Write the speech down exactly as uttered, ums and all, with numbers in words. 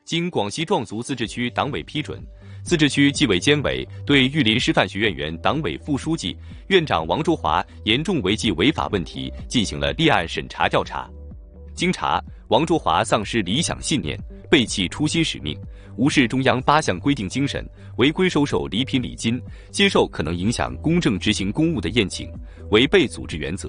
经广西壮族自治区党委批准，自治区纪委监委对玉林师范学院原党委副书记、院长王周华严重违纪违法问题进行了立案审查调查。经查，王周华丧失理想信念，背弃初心使命，无视中央八项规定精神，违规收受礼品礼金，接受可能影响公正执行公务的宴请，违背组织原则。